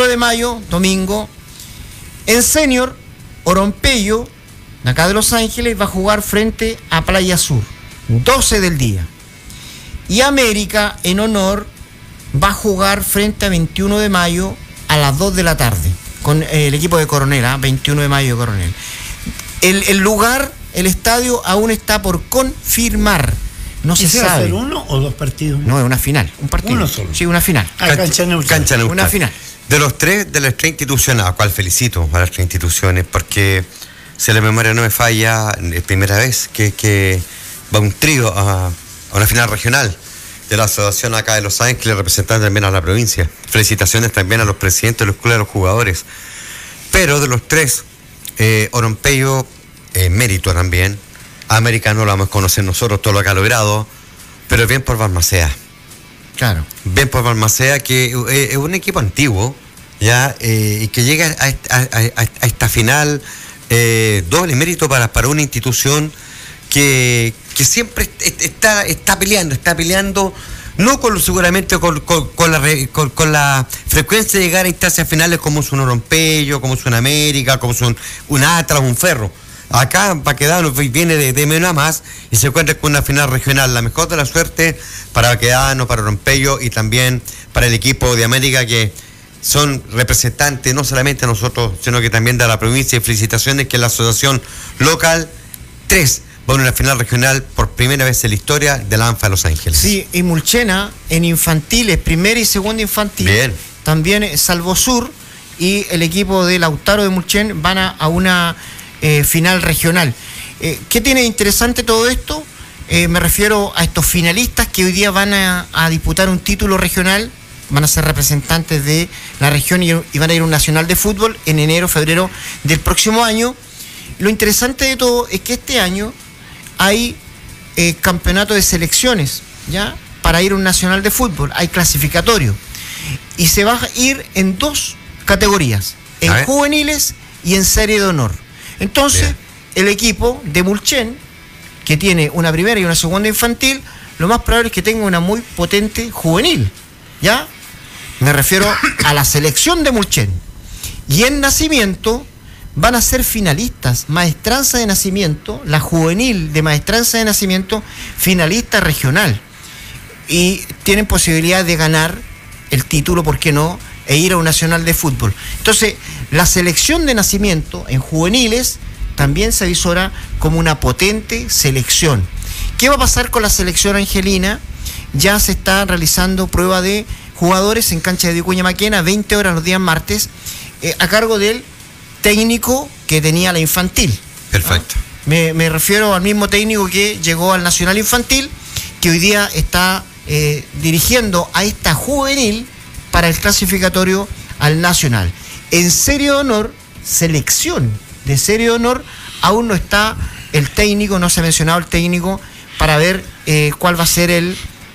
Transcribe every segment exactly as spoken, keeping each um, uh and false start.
de mayo, domingo. En senior, Oronpello, de acá de Los Ángeles, va a jugar frente a Playa Sur, doce del día. Y América, en honor, va a jugar frente a veintiuno de mayo a las dos de la tarde, con el equipo de Coronel, ¿eh? veintiuno de mayo de Coronel. El, el lugar, el estadio, aún está por confirmar. No se sabe. ¿Va a ser uno o dos partidos? No, es una final, un partido. Uno solo. Sí, una final. Ah, cancha neutral. Cancha neutral. Una final. De los tres, de las tres instituciones, a cual felicito a las tres instituciones, porque si la memoria no me falla, es primera vez que, que va un trío a, a una final regional de la asociación acá de Los Ángeles, representando también a la provincia. Felicitaciones también a los presidentes de los clubes, a los jugadores. Pero de los tres, eh, Oronpello, eh, mérito también. América no lo vamos a conocer nosotros, todo lo que ha logrado, pero bien por Balmaceda. Claro. Bien por Balmaceda, que eh, es un equipo antiguo, ya, eh, y que llega a, a, a, a esta final, eh, doble mérito para, para una institución que, que siempre está, está peleando, está peleando, no con seguramente con, con, con, la, con, con la frecuencia de llegar a instancias finales como es un Oronpello, como es un América, como es un, un Atlas, un Ferro. Acá Baquedano viene de, de menos a más y se encuentra con una final regional. La mejor de la suerte para Baquedano, para Oronpello y también para el equipo de América, que son representantes no solamente a nosotros, sino que también de la provincia. Y felicitaciones que la asociación local tres va a una final regional por primera vez en la historia de la ANFA de Los Ángeles. Sí, y Mulchena en infantiles, primera y segunda infantil. Bien. También Salvo Sur y el equipo de Lautaro de Mulchen van a, a una eh, final regional. Eh, ¿Qué tiene de interesante todo esto? Eh, me refiero a estos finalistas que hoy día van a, a disputar un título regional, van a ser representantes de la región y, y van a ir a un nacional de fútbol en enero, febrero del próximo año. Lo interesante de todo es que este año hay eh, campeonato de selecciones, ¿ya? Para ir a un nacional de fútbol, hay clasificatorio. Y se va a ir en dos categorías, en juveniles y en serie de honor. Entonces, bien, el equipo de Mulchen, que tiene una primera y una segunda infantil, lo más probable es que tenga una muy potente juvenil, ¿ya? Me refiero a la selección de Mulchen. Y en nacimiento van a ser finalistas, Maestranza de Nacimiento, la juvenil de Maestranza de Nacimiento, finalista regional. Y tienen posibilidad de ganar el título, ¿por qué no?, e ir a un nacional de fútbol. Entonces, la selección de nacimiento en juveniles también se avisora como una potente selección. ¿Qué va a pasar con la selección angelina? Ya se está realizando prueba de jugadores en cancha de Vicuña Maquena, veinte horas los días martes, eh, a cargo del técnico que tenía la infantil. Perfecto. ¿Ah? Me, me refiero al mismo técnico que llegó al Nacional Infantil, que hoy día está eh, dirigiendo a esta juvenil para el clasificatorio al Nacional. En serie de honor, selección de serie de honor, aún no está el técnico, no se ha mencionado el técnico para ver eh, cuál va a ser el,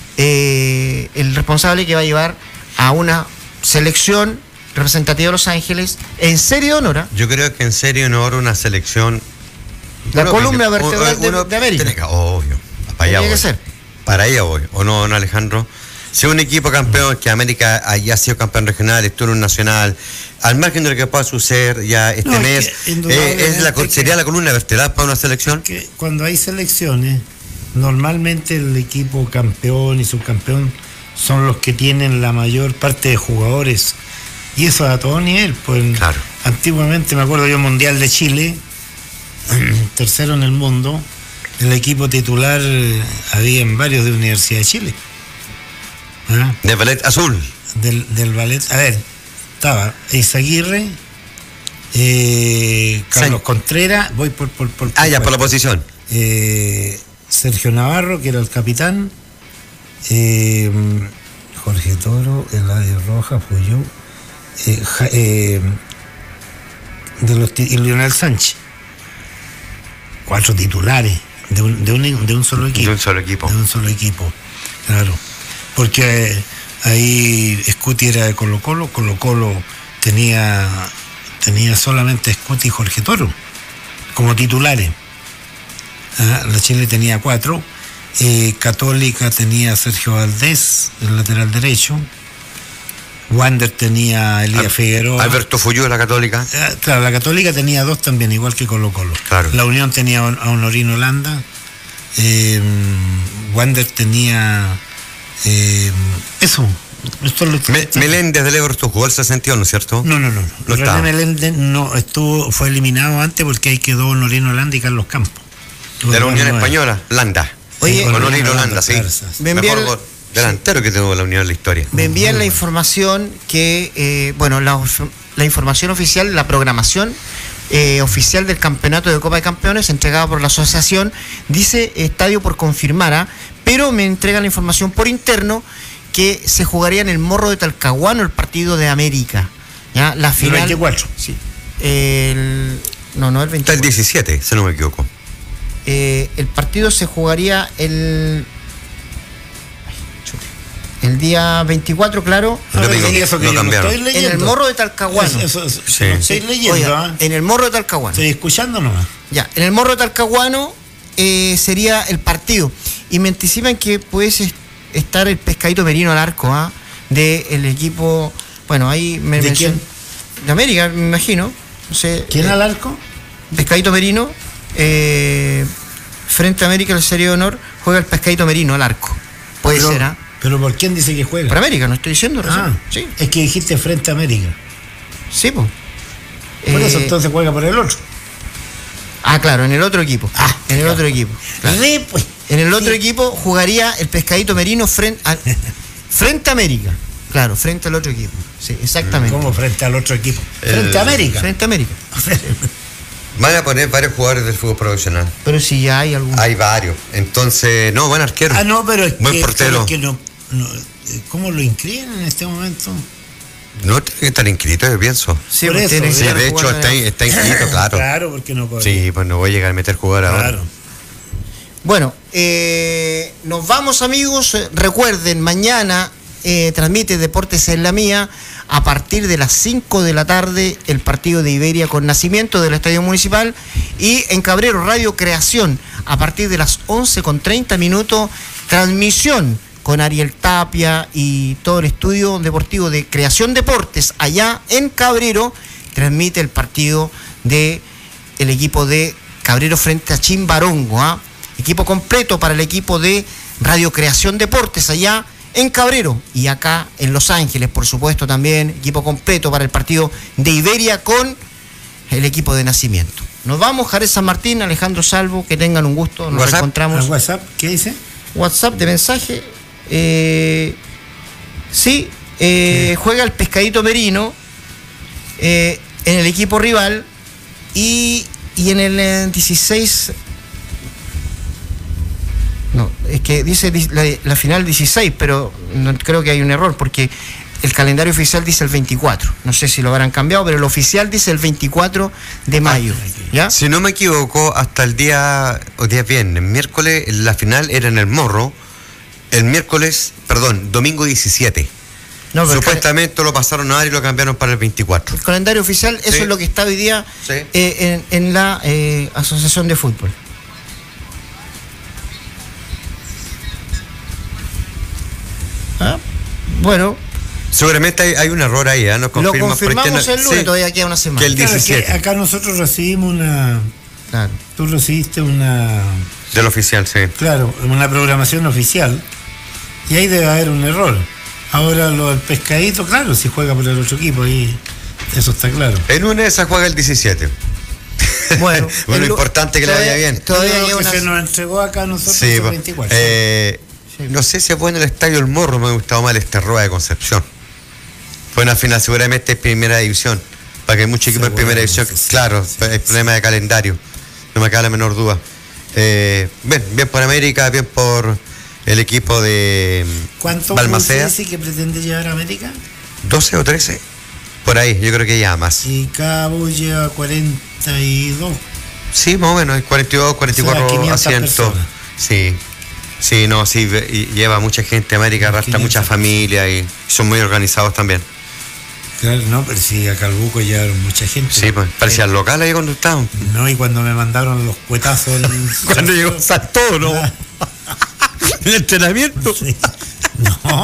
eh, el responsable que va a llevar a una selección representativa de Los Ángeles en serie de honor. ¿eh? Yo creo que en serie de honor una selección... La bueno, columna vertebral de, de América. Tiene que, obvio, para allá voy. Que ser. Para allá voy, ¿o no, no, Alejandro? Si un equipo campeón, que América haya sido campeón regional, estuvo en un nacional, al margen de lo que pueda suceder ya este no, mes, es eh, es la, sería la columna vertebral para una selección. Que cuando hay selecciones, normalmente el equipo campeón y subcampeón son los que tienen la mayor parte de jugadores, y eso a todo nivel. Pues claro. Antiguamente, me acuerdo yo, Mundial de Chile, tercero en el mundo, el equipo titular había en varios de Universidad de Chile. ¿Ah? Del ballet azul. Del, del ballet, a ver, estaba Eizaguirre, eh, Carlos sí. Contreras, voy por por, por, por Ah, ya, por, por la posición. Eh, Sergio Navarro, que era el capitán, eh, Jorge Toro, Eladio Rojas, fui yo, eh, eh, de los, y Leonel Sánchez. Cuatro titulares de un, de, un, de un solo equipo. De un solo equipo. De un solo equipo, claro. Porque ahí Scuti era de Colo Colo, Colo Colo tenía, tenía solamente Scuti y Jorge Toro como titulares. Ah, la Chile tenía cuatro, eh, Católica tenía Sergio Valdés, el lateral derecho, Wander tenía a Elías Al, Figueroa. Alberto Fuyú de la Católica. Eh, claro, la Católica tenía dos también, igual que Colo Colo. Claro. La Unión tenía a Honorino Landa. Eh, Wander tenía eh, eso. Esto lo Me, Meléndez del Everton jugó el sesenta y uno, ¿cierto? No, no, no. no. no Meléndez no estuvo, fue eliminado antes porque ahí quedó Honorino Landa y Carlos Campos. De la Unión Española, Landa. Oye, Honorino Landa, sí. Me Mejor gol delantero que tuvo la Unión en la historia. Me envían la información que, eh, bueno, la, la información oficial, la programación eh, oficial del campeonato de Copa de Campeones entregada por la asociación, dice estadio por confirmar, ¿eh? Pero me entregan la información por interno que se jugaría en el Morro de Talcahuano el partido de América. ¿Ya? La final. El veinticuatro. Sí. El, no, no, el veinticuatro. Está el diecisiete, si no me equivoco. Eh, el partido se jugaría el. El día veinticuatro, claro. No, no, eso que no no en el Morro de Talcahuano. Eso, eso, sí. Estoy leyendo. Oiga, en el Morro de Talcahuano. Estoy escuchando nomás. Ya, en el Morro de Talcahuano eh, sería el partido. Y me anticipan que puede estar el Pescadito Merino al arco, ¿ah? ¿eh? Del equipo. Bueno, ahí me ¿De quién? De América, me imagino. No sé, ¿Quién eh, al arco? Pescadito Merino. Eh, frente a América, el Serie de Honor, juega el Pescadito Merino al arco. Puede Pero, ser, ¿ah? ¿eh? ¿Pero por quién dice que juega? Para América, no estoy diciendo recién. Ah, sí. Es que dijiste frente a América. Sí, pues. Por eh, eso entonces juega por el otro. Ah, claro, en el otro equipo. Ah, en el claro. otro equipo. Claro. Sí, pues. En el otro Sí. equipo jugaría el Pescadito Merino frente a, frente a América. Claro, frente al otro equipo. Sí, exactamente. ¿Cómo frente al otro equipo? El- Frente a América. Frente a América. Van a poner varios jugadores del fútbol profesional. Pero si ya hay algún. Hay varios. Entonces, no, buen arquero. Ah, no, pero es Buen que, portero. es que no, no, ¿cómo lo inscriben en este momento? No tiene que estar inscrito, yo pienso. Sí, por pues eso, tiene que Sí, estar de hecho jugando está, en- está inscrito, claro. Claro, porque no puede. Sí, pues no voy a llegar a meter jugador ahora. Claro. Bueno, eh, nos vamos, amigos. Eh, Recuerden, mañana eh, transmite Deportes en la Mía a partir de las cinco de la tarde el partido de Iberia con Nacimiento del Estadio Municipal, y en Cabrero Radio Creación a partir de las once con treinta minutos transmisión con Ariel Tapia y todo el estudio deportivo de Creación Deportes allá en Cabrero. Transmite el partido de el equipo de Cabrero frente a Chimbarongo, ¿ah? Equipo completo para el equipo de Radio Creación Deportes allá en Cabrero, y acá en Los Ángeles, por supuesto, también equipo completo para el partido de Iberia con el equipo de Nacimiento. Nos vamos, Jared San Martín, Alejandro Salvo, que tengan un gusto, nos WhatsApp. encontramos. ¿Al WhatsApp? ¿Qué dice? WhatsApp de mensaje. Eh, sí, eh, juega el Pescadito Merino eh, en el equipo rival, y, y en el eh, dieciséis. No, es que dice la, la final dieciséis, pero no, creo que hay un error porque el calendario oficial dice el veinticuatro. No sé si lo habrán cambiado, pero el oficial dice el veinticuatro de mayo. ¿Ya? Si no me equivoco, hasta el día, o día viernes, miércoles, la final era en el Morro. El miércoles, perdón, domingo diecisiete. No, pero Supuestamente lo pasaron a y lo cambiaron para el veinticuatro. el calendario oficial, eso Sí. es lo que está hoy día Sí. eh, en, en la eh, Asociación de Fútbol. Ah, bueno, Seguramente hay, hay un error ahí, ¿eh? Nos lo confirman, confirmamos porque- el lunes, sí, todavía queda una semana. que el Claro, es que diecisiete. acá nosotros recibimos una. Claro. Tú recibiste una. Del oficial, sí. Claro, una programación oficial. Y ahí debe haber un error. Ahora lo del Pescadito, claro, si juega por el otro equipo, ahí. Eso está claro. En una de esas juega el diecisiete. Bueno, Bueno, el lu- importante que le todavía- vaya bien. Todavía Pero queda que una- se nos entregó acá a nosotros Sí, el pues, veinticuatro. eh, Sí. no sé si es bueno el Estadio El Morro, me ha gustado más el Esterroa de Concepción. Fue una final seguramente en primera división, para que muchos equipos en primera división, Seguramente, sí, claro, sí, hay sí. problema de calendario, no me cabe la menor duda. Eh, bien, bien por América, bien por el equipo de ¿Cuánto Balmaceda, dice que pretende llevar a América? doce o trece, por ahí, yo creo que ya más. Y Cabo lleva cuarenta y dos. Sí, más o menos, hay cuarenta y dos, cuarenta y O sea, cuatro quinientas asientos. personas. Sí, sí, no, sí, ve- y lleva mucha gente, América arrastra quinientas mucha familia y son muy organizados también. Claro, no, pero sí, a Calbuco llevaron mucha gente. Sí, pues parecía local ahí cuando estaban. No, y cuando me mandaron los cuetazos. el- Cuando llegó Saltó, ¿no? El entrenamiento. Sí. No,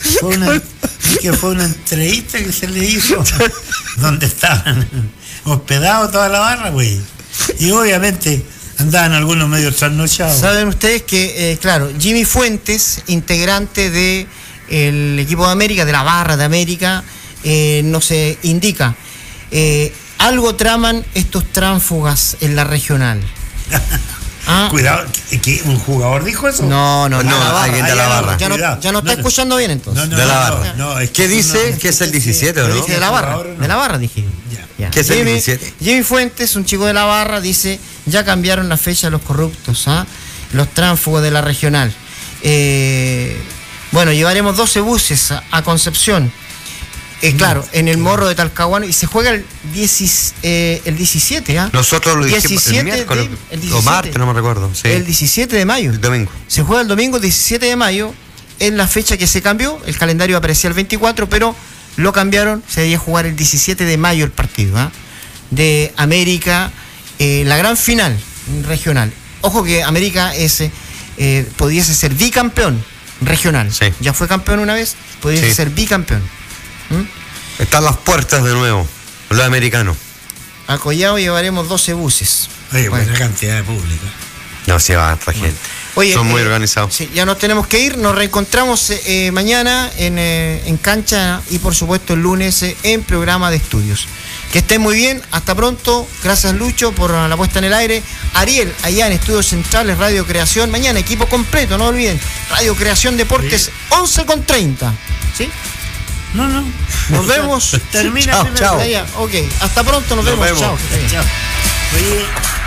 Fue una, que fue una entrevista que se le hizo donde estaban hospedados toda la barra, güey. Y obviamente andaban algunos medios trasnochados. Saben ustedes que, eh, claro, Jimmy Fuentes, integrante de el equipo de América, de la barra de América, eh, no se indica. Eh, algo traman estos tránsfugas en la regional. ¿Ah? Cuidado, ¿que un jugador dijo eso? No, no, no, no, no alguien de la barra. Ya no, ya no está no, escuchando bien entonces. No, no, de la barra. No, no, es ¿Qué dice? No, que es el diecisiete, ¿o no? Dije de la barra, no. de la barra dije. Ya. Ya. ¿Qué es Jimmy, el diecisiete? Jimmy Fuentes, un chico de la barra, dice, ya cambiaron la fecha los corruptos, ¿ah? Los tránsfugos de la regional. Eh, bueno, llevaremos doce buses a, a Concepción. Eh, claro, en el Morro de Talcahuano, y se juega el, diez, eh, el diecisiete, ¿ah? Nosotros lo dijimos el miércoles, de, el diecisiete, o martes, no me recuerdo. Sí. El diecisiete de mayo. El domingo. Se juega el domingo diecisiete de mayo, es la fecha que se cambió, el calendario aparecía el veinticuatro, pero lo cambiaron, se debía jugar el diecisiete de mayo el partido, ¿ah? De América, eh, la gran final regional. Ojo que América ese, eh, pudiese ser bicampeón regional. Sí. Ya fue campeón una vez, pudiese sí. ser bicampeón. ¿Mm? Están las puertas de nuevo, los americanos. A Collao llevaremos doce buses. Oye, bueno. Buena cantidad de público. No, se va otra gente. Oye, son muy eh, organizados. Sí, ya nos tenemos que ir, nos reencontramos eh, mañana en, eh, en cancha y por supuesto el lunes eh, en programa de estudios. Que estén muy bien, hasta pronto. Gracias Lucho por la puesta en el aire. Ariel, allá en Estudios Centrales, Radio Creación. Mañana equipo completo, no olviden. Radio Creación Deportes, sí. once con treinta. ¿Sí? No, no. Nos vemos. Termina. Chao, chao. Ya, ok, hasta pronto, nos, nos vemos. vemos. Chao. Chao. Oye.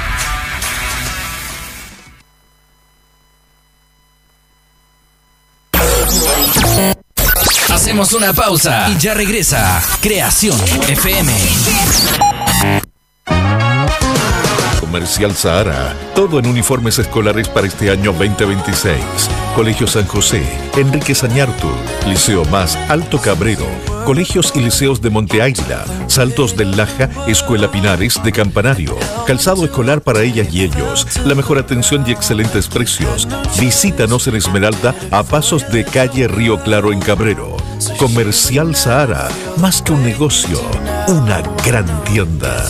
Hacemos una pausa y ya regresa Creación F M. Comercial Sahara, todo en uniformes escolares para este año veinte veintiséis. Colegio San José, Enrique Sañartu, Liceo Más, Alto Cabrero, colegios y liceos de Monte Águila, Saltos del Laja, Escuela Pinares de Campanario, calzado escolar para ellas y ellos, la mejor atención y excelentes precios. Visítanos en Esmeralda a pasos de calle Río Claro en Cabrero. Comercial Sahara, más que un negocio, una gran tienda.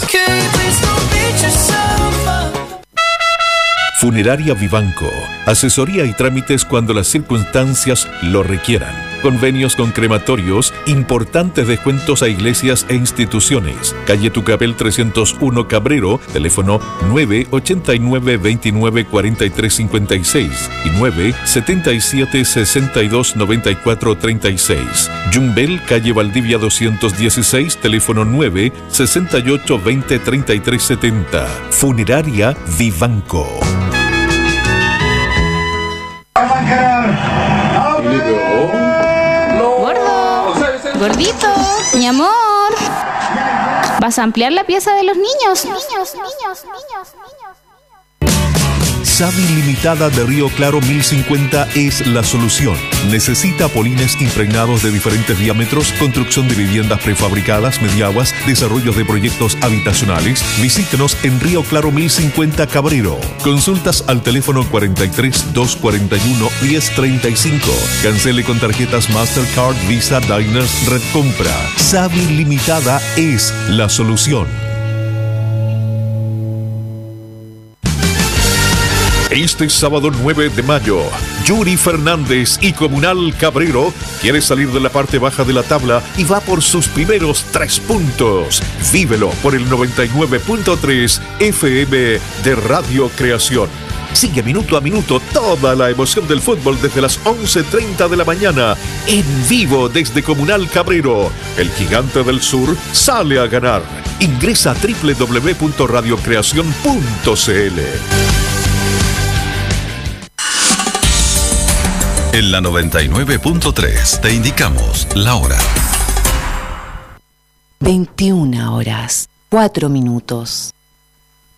Funeraria Vivanco, asesoría y trámites cuando las circunstancias lo requieran. Convenios con crematorios, importantes descuentos a iglesias e instituciones. Calle Tucapel trescientos uno Cabrero, teléfono nueve ochenta y nueve veintinueve cuarenta y tres cincuenta y seis y nueve setenta y siete sesenta y dos noventa y cuatro treinta y seis. Yumbel, calle Valdivia doscientos dieciséis, teléfono nueve sesenta y ocho veinte treinta y tres setenta. Funeraria Vivanco. Gordo, gordito, mi amor, ¿vas a ampliar la pieza de los niños? Niños, niños, niños, niños. Savi Limitada de Río Claro mil cincuenta es la solución. Necesita polines impregnados de diferentes diámetros, construcción de viviendas prefabricadas, mediaguas, desarrollos de proyectos habitacionales. Visítenos en Río Claro mil cincuenta Cabrero. Consultas al teléfono cuarenta y tres, doscientos cuarenta y uno, diez treinta y cinco. Cancele con tarjetas Mastercard, Visa, Diners, Red Compra. Savi Limitada es la solución. Este sábado nueve de mayo, Yuri Fernández y Comunal Cabrero quiere salir de la parte baja de la tabla y va por sus primeros tres puntos. Vívelo por el noventa y nueve punto tres F M de Radio Creación. Sigue minuto a minuto toda la emoción del fútbol desde las once treinta de la mañana, en vivo desde Comunal Cabrero. El gigante del sur sale a ganar. Ingresa a doble u doble u doble u punto radio creación punto c l. En la noventa y nueve punto tres te indicamos la hora. veintiuna horas, cuatro minutos.